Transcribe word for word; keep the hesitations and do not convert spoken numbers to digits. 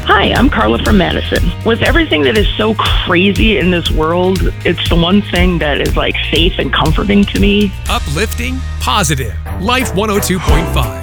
Hi, I'm Carla from Madison. With everything that is so crazy in this world, it's the one thing that is like safe and comforting to me. Uplifting, positive. Life one oh two point five.